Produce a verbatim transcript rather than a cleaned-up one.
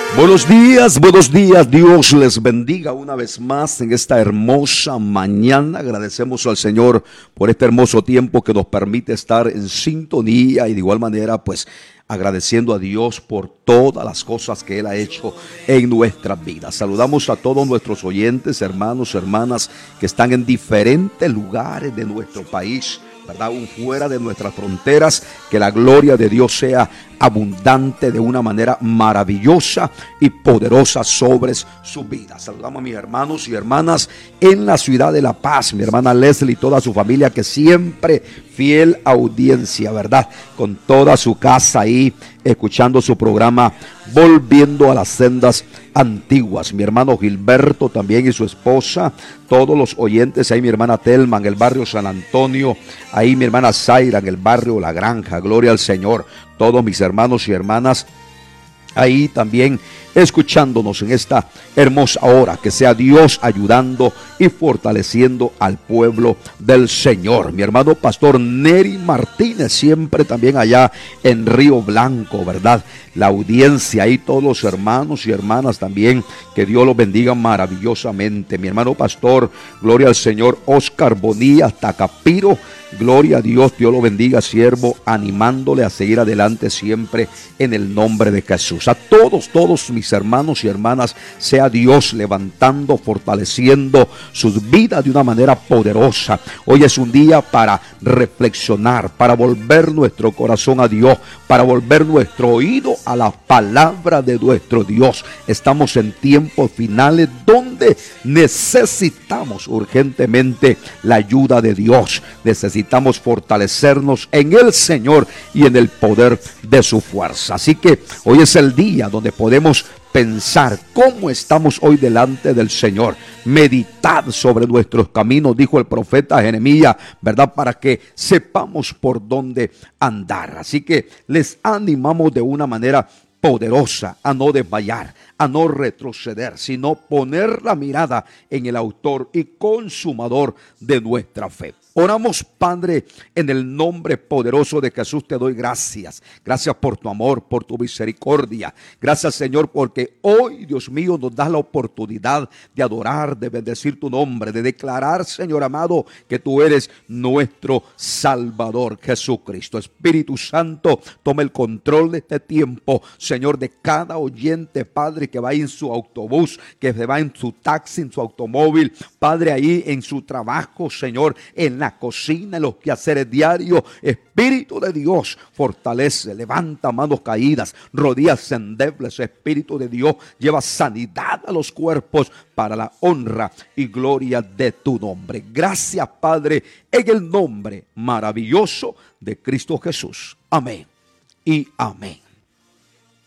Buenos días, buenos días, Dios les bendiga una vez más en esta hermosa mañana. Agradecemos al Señor por este hermoso tiempo que nos permite estar en sintonía y de igual manera pues agradeciendo a Dios por todas las cosas que Él ha hecho en nuestras vidas. Saludamos a todos nuestros oyentes, hermanos, hermanas que están en diferentes lugares de nuestro país, ¿verdad? Aún fuera de nuestras fronteras, que la gloria de Dios sea abundante de una manera maravillosa y poderosa sobre su vida. Saludamos a mis hermanos y hermanas en la ciudad de La Paz, mi hermana Leslie y toda su familia, que siempre fiel audiencia, ¿verdad? Con toda su casa ahí escuchando su programa Volviendo a las Sendas Antiguas. Mi hermano Gilberto también y su esposa, todos los oyentes ahí, mi hermana Telma en el barrio San Antonio, ahí mi hermana Zaira en el barrio La Granja, gloria al Señor. Todos mis hermanos y hermanas ahí también escuchándonos en esta hermosa hora. Que sea Dios ayudando y fortaleciendo al pueblo del Señor. Mi hermano pastor Neri Martínez, siempre también allá en Río Blanco, ¿verdad? La audiencia ahí, todos los hermanos y hermanas también, que Dios los bendiga maravillosamente. Mi hermano pastor, gloria al Señor, Oscar Bonilla Tacapiro, gloria a Dios, Dios lo bendiga, siervo, animándole a seguir adelante siempre en el nombre de Jesús. A todos, todos mis hermanos y hermanas, sea Dios levantando, fortaleciendo sus vidas de una manera poderosa. Hoy es un día para reflexionar, para volver nuestro corazón a Dios, para volver nuestro oído a la palabra de nuestro Dios. Estamos en tiempos finales donde necesitamos urgentemente la ayuda de Dios. Necesitamos fortalecernos en el Señor y en el poder de su fuerza. Así que hoy es el día donde podemos pensar cómo estamos hoy delante del Señor. Meditad sobre nuestros caminos, dijo el profeta Jeremías, ¿verdad? Para que sepamos por dónde andar. Así que les animamos de una manera poderosa a no desmayar, a no retroceder, sino poner la mirada en el autor y consumador de nuestra fe. Oramos, Padre, en el nombre poderoso de Jesús, te doy gracias. Gracias por tu amor, por tu misericordia. Gracias, Señor, porque hoy, Dios mío, nos das la oportunidad de adorar, de bendecir tu nombre, de declarar, Señor amado, que tú eres nuestro Salvador, Jesucristo. Espíritu Santo, toma el control de este tiempo, Señor, de cada oyente, Padre, que va en su autobús, que se va en su taxi, en su automóvil, Padre, ahí en su trabajo, Señor, en la cocina, en los quehaceres diarios. Espíritu de Dios, fortalece, levanta manos caídas, rodillas endebles. Espíritu de Dios, lleva sanidad a los cuerpos para la honra y gloria de tu nombre. Gracias, Padre, en el nombre maravilloso de Cristo Jesús. Amén y amén.